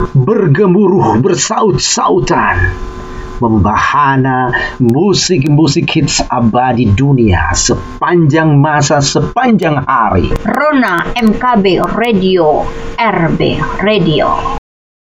bergemuruh bersaut-sautan, membahana musik-musik hits abadi dunia sepanjang masa, sepanjang hari. Rona MKB Radio, RB Radio.